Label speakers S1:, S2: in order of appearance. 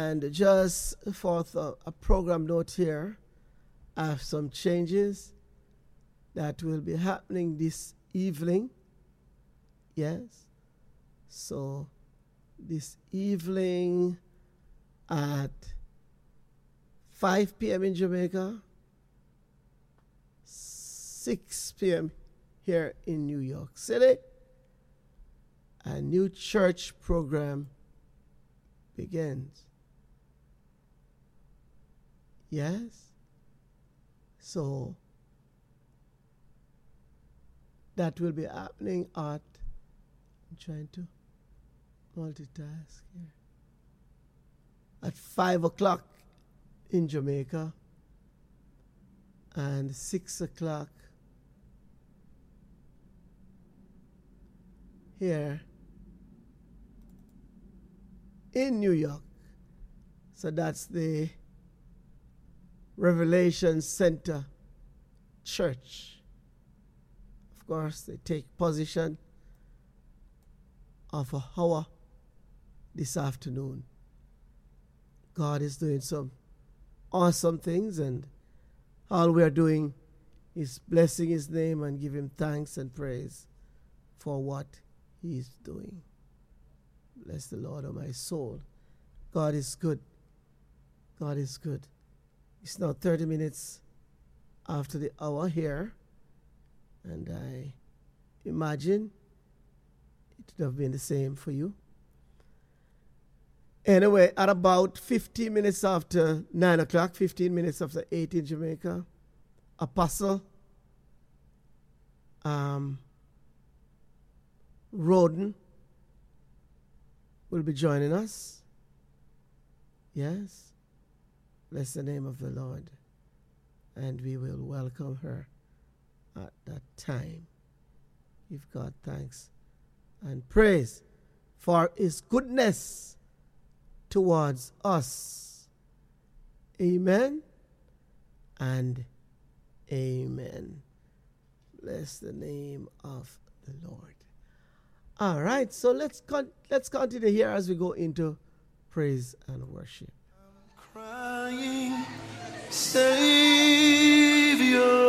S1: And just for a program note here, I have some changes that will be happening this evening. Yes. So this evening at 5 p.m. in Jamaica, 6 p.m. here in New York City, a new church program begins. Yes? So that will be happening at, I'm trying to multitask here, at 5 o'clock in Jamaica and 6 o'clock here in New York. So that's the Revelation Center Church. Of course, they take position of an hour this afternoon. God is doing some awesome things, and all we are doing is blessing his name and give him thanks and praise for what he's doing. Bless the Lord, O my soul. God is good. God is good. It's now 30 minutes after the hour here, and I imagine it would have been the same for you. Anyway, at about 15 minutes after 9 o'clock, 15 minutes after 8 in Jamaica, Apostle Roden will be joining us. Yes. Bless the name of the Lord. And we will welcome her at that time. Give God thanks and praise for his goodness towards us. Amen and amen. Bless the name of the Lord. All right, so let's continue here as we go into praise and worship.
S2: I'm crying, Savior.